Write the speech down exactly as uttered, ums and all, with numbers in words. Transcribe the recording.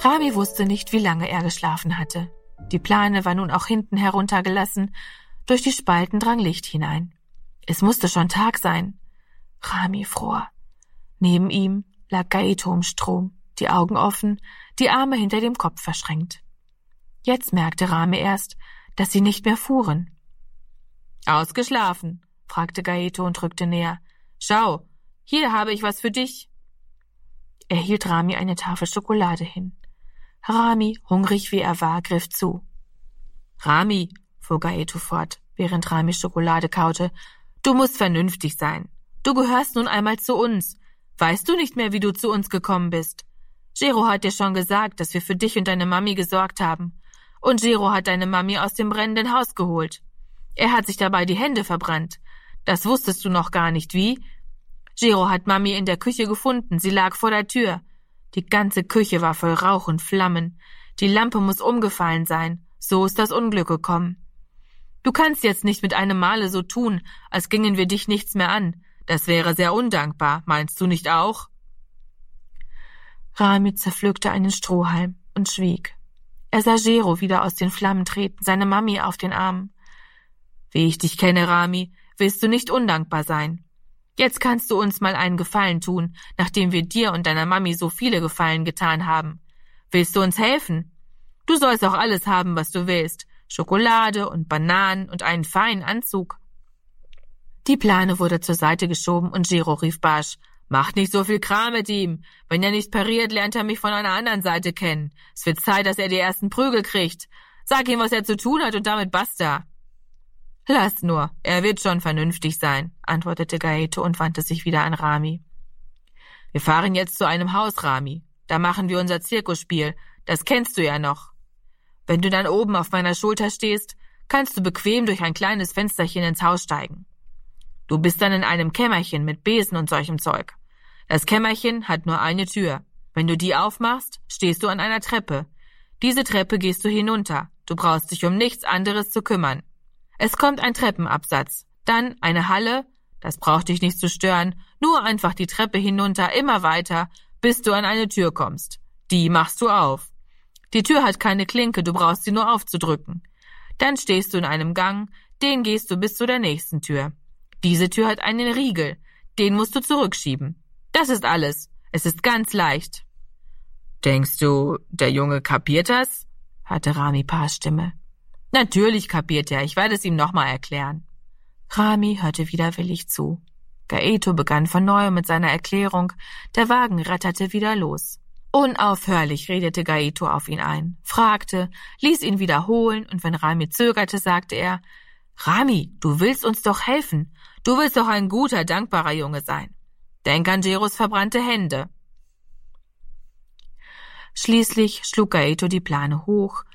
Rami wusste nicht, wie lange er geschlafen hatte. Die Plane war nun auch hinten heruntergelassen. Durch die Spalten drang Licht hinein. Es musste schon Tag sein. Rami fror. Neben ihm lag Gaeto im Strom, die Augen offen, die Arme hinter dem Kopf verschränkt. Jetzt merkte Rami erst, dass sie nicht mehr fuhren. »Ausgeschlafen?« fragte Gaeto und rückte näher. »Schau, hier habe ich was für dich.« Er hielt Rami eine Tafel Schokolade hin. Rami, hungrig wie er war, griff zu. »Rami«, fuhr Gaeto fort, während Rami Schokolade kaute, »du musst vernünftig sein. Du gehörst nun einmal zu uns. Weißt du nicht mehr, wie du zu uns gekommen bist? Gero hat dir schon gesagt, dass wir für dich und deine Mami gesorgt haben. Und Gero hat deine Mami aus dem brennenden Haus geholt. Er hat sich dabei die Hände verbrannt. Das wusstest du noch gar nicht, wie? Gero hat Mami in der Küche gefunden, sie lag vor der Tür. Die ganze Küche war voll Rauch und Flammen. Die Lampe muss umgefallen sein. So ist das Unglück gekommen. Du kannst jetzt nicht mit einem Male so tun, als gingen wir dich nichts mehr an. Das wäre sehr undankbar, meinst du nicht auch?« Rami zerpflückte einen Strohhalm und schwieg. Er sah Gero wieder aus den Flammen treten, seine Mami auf den Armen. »Wie ich dich kenne, Rami, willst du nicht undankbar sein. Jetzt kannst du uns mal einen Gefallen tun, nachdem wir dir und deiner Mami so viele Gefallen getan haben. Willst du uns helfen? Du sollst auch alles haben, was du willst. Schokolade und Bananen und einen feinen Anzug.« Die Plane wurde zur Seite geschoben und Gero rief barsch, »Macht nicht so viel Kram mit ihm. Wenn er nicht pariert, lernt er mich von einer anderen Seite kennen. Es wird Zeit, dass er die ersten Prügel kriegt. Sag ihm, was er zu tun hat und damit basta.« »Lass nur, er wird schon vernünftig sein«, antwortete Gaeto und wandte sich wieder an Rami. »Wir fahren jetzt zu einem Haus, Rami. Da machen wir unser Zirkusspiel. Das kennst du ja noch. Wenn du dann oben auf meiner Schulter stehst, kannst du bequem durch ein kleines Fensterchen ins Haus steigen. Du bist dann in einem Kämmerchen mit Besen und solchem Zeug. Das Kämmerchen hat nur eine Tür. Wenn du die aufmachst, stehst du an einer Treppe. Diese Treppe gehst du hinunter. Du brauchst dich um nichts anderes zu kümmern. Es kommt ein Treppenabsatz, dann eine Halle, das braucht dich nicht zu stören, nur einfach die Treppe hinunter, immer weiter, bis du an eine Tür kommst. Die machst du auf. Die Tür hat keine Klinke, du brauchst sie nur aufzudrücken. Dann stehst du in einem Gang, den gehst du bis zu der nächsten Tür. Diese Tür hat einen Riegel, den musst du zurückschieben. Das ist alles. Es ist ganz leicht.« »Denkst du, der Junge kapiert das?« hatte Rami Pars Stimme. »Natürlich kapiert er, ich werde es ihm nochmal erklären.« Rami hörte widerwillig zu. Gaeto begann von neuem mit seiner Erklärung, der Wagen ratterte wieder los. Unaufhörlich redete Gaeto auf ihn ein, fragte, ließ ihn wiederholen und wenn Rami zögerte, sagte er, »Rami, du willst uns doch helfen. Du willst doch ein guter, dankbarer Junge sein. Denk an Geros verbrannte Hände.« Schließlich schlug Gaeto die Plane hoch